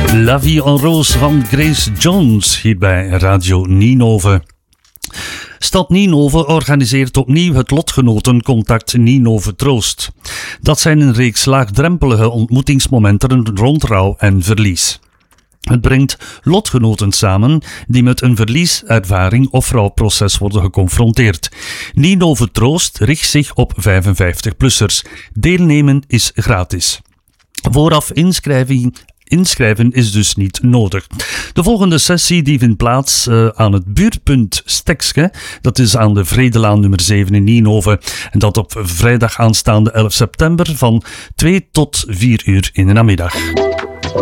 La Vie en Rose van Grace Jones, hier bij Radio Ninove. Stad Ninove organiseert opnieuw het lotgenotencontact Ninove Troost. Dat zijn een reeks laagdrempelige ontmoetingsmomenten rond rouw en verlies. Het brengt lotgenoten samen die met een verlieservaring of rouwproces worden geconfronteerd. Ninove Troost richt zich op 55-plussers. Deelnemen is gratis. Vooraf inschrijven is dus niet nodig. De volgende sessie die vindt plaats aan het buurtpunt Stekske. Dat is aan de Vredelaan nummer 7 in Ninove. En dat op vrijdag aanstaande 11 september van 2 tot 4 uur in de namiddag.